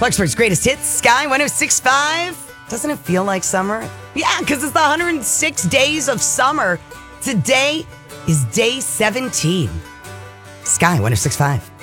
Clarksburg's greatest hits, Sky 1065. Doesn't it feel like summer? Yeah, because it's the 106 days of summer. Today is day 17. Sky 1065.